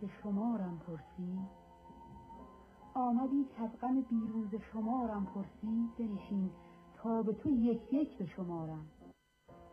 شمارم پرسی، آمدی کز غم بیروز شمارم پرسی، بنشین تا به تو یک یک به شمارم.